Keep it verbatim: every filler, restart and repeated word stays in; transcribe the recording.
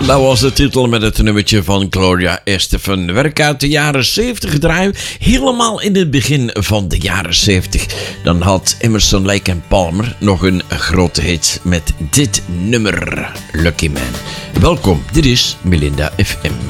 Dat was de titel met het nummertje van Gloria Estefan. Werk uit de jaren zeventig draaien. Helemaal in het begin van de jaren zeventig. Dan had Emerson, Lake en Palmer nog een grote hit met dit nummer. Lucky Man. Welkom, dit is Melinda F M.